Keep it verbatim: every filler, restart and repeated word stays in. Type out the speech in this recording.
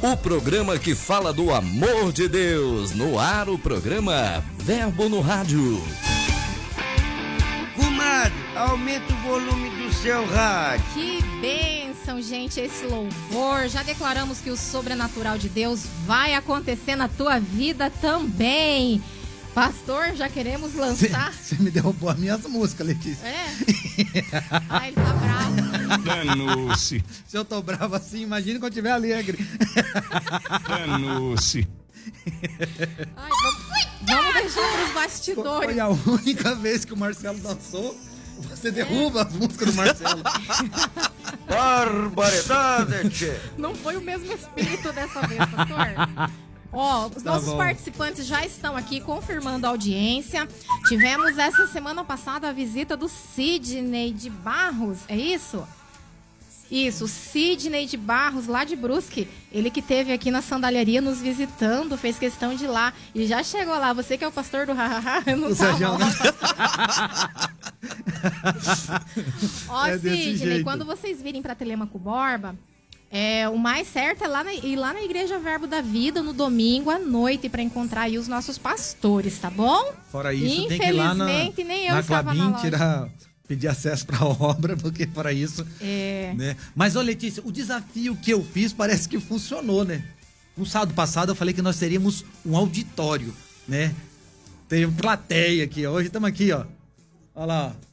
O programa que fala do amor de Deus. No ar, o programa Verbo no Rádio. Comadre, aumenta o volume do seu rádio. Que bênção, gente, esse louvor. Já declaramos que o sobrenatural de Deus vai acontecer na tua vida também. Pastor, já queremos lançar. Você me derrubou as minhas músicas, Letícia. É? Ah, ele tá bravo. Danou-se. Se eu tô bravo assim, imagine quando eu estiver alegre. Danou-se. Ai, vamos, vamos deixar pros bastidores. Foi a única vez que o Marcelo dançou. Você derruba é. as músicas do Marcelo. Barbaridade, tchê. Não foi o mesmo espírito dessa vez, pastor. Ó, os Tá nossos bom. participantes já estão aqui confirmando a audiência. Tivemos essa semana passada a visita do Sidney de Barros, é isso? Isso, Sidney de Barros, lá de Brusque. Ele que esteve aqui na sandalharia nos visitando, fez questão de ir lá. E já chegou lá, você que é o pastor do hahaha, eu não O tava Sérgio, lá. né? Ó, É desse Sidney, jeito. quando vocês virem pra Telêmaco Borba, é, o mais certo é lá na, ir lá na Igreja Verbo da Vida no domingo à noite para encontrar aí os nossos pastores, tá bom? Fora isso, tem que ir lá na, Infelizmente, nem eu na estava na Clabin loja. tirar, pedir acesso pra obra, porque para isso... É. Né? Mas, ô Letícia, o desafio que eu fiz parece que funcionou, né? No sábado passado eu falei que nós teríamos um auditório, né? Tem plateia aqui, ó. Hoje estamos aqui, ó. Olha lá, ó.